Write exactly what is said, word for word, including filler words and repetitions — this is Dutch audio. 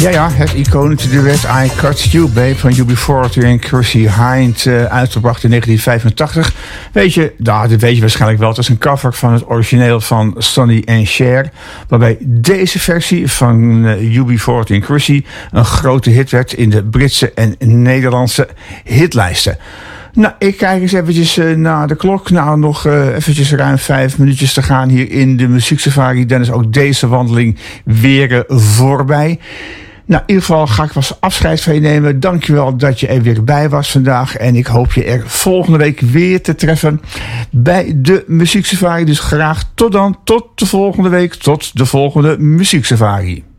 Ja, ja, het iconische duet I Cut You Babe van U B forty en Chrissie Hynde, uh, uitgebracht in negentien vijfentachtig. Weet je, nou, dat weet je waarschijnlijk wel. Het is een cover van het origineel van Sonny en Cher, waarbij deze versie van uh, U B forty en Chrissie een grote hit werd in de Britse en Nederlandse hitlijsten. Nou, ik kijk eens eventjes uh, naar de klok. Nou, nog uh, eventjes ruim vijf minuutjes te gaan hier in de Muzieksafari. Dan is ook deze wandeling weer uh, voorbij. Nou, in ieder geval ga ik wel afscheid van je nemen. Dankjewel dat je er weer bij was vandaag. En ik hoop je er volgende week weer te treffen bij de Muzieksafari. Dus graag tot dan, tot de volgende week, tot de volgende Muzieksafari.